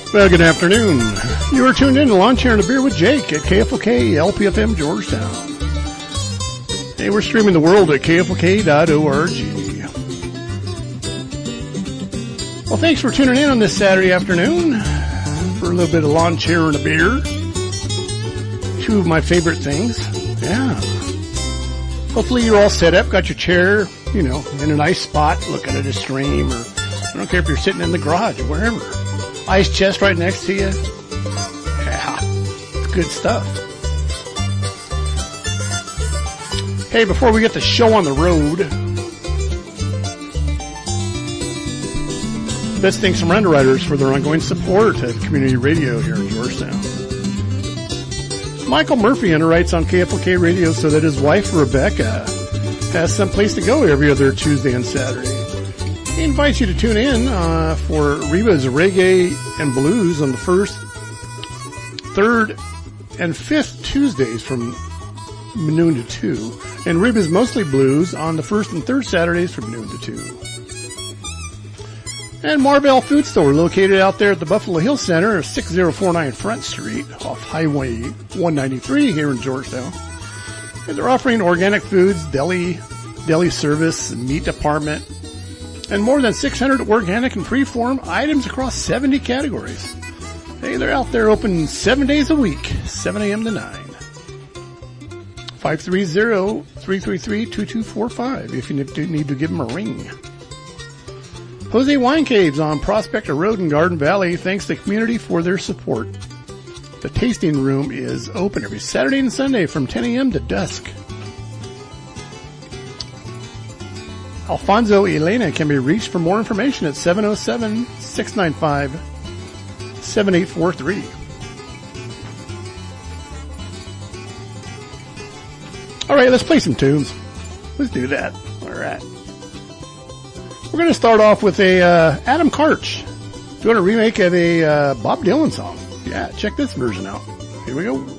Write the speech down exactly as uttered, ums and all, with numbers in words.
Well, good afternoon. You are tuned in to Lawn Chair and a Beer with Jake at K F L K L P F M Georgetown. Hey, we're streaming the world at K F L K dot org. Well, thanks for tuning in on this Saturday afternoon for a little bit of Lawn Chair and a Beer. Two of my favorite things. Yeah. Hopefully you're all set up, got your chair, you know, in a nice spot, looking at a stream, or I don't care if you're sitting in the garage or wherever. Ice chest right next to you. Yeah, it's good stuff. Hey, before we get the show on the road, best thanks from Underwriters for their ongoing support of community radio here in Georgetown. Michael Murphy underwrites on K F L K Radio so that his wife, Rebecca, has some place to go every other Tuesday and Saturday. He invites you to tune in uh, for Reba's Reggae and Blues on the first, third, and fifth Tuesdays from noon to two, and Reba's Mostly Blues on the first and third Saturdays from noon to two. And Marvell Food Store, located out there at the Buffalo Hill Center, six oh four nine Front Street, off Highway one ninety-three here in Georgetown. And they're offering organic foods, deli, deli service, meat department, and more than six hundred organic and free-form items across seventy categories. Hey, they're out there open seven days a week, seven a.m. to nine. five three zero, three three three, two two four five if you need to give them a ring. Jose Wine Caves on Prospector Road in Garden Valley thanks the community for their support. The tasting room is open every Saturday and Sunday from ten a.m. to dusk. Alfonso Elena can be reached for more information at seven oh seven, six nine five, seven eight four three. All right, let's play some tunes. Let's do that. All right. We're going to start off with a uh, Adam Karch doing a remake of a uh, Bob Dylan song. Yeah, check this version out. Here we go.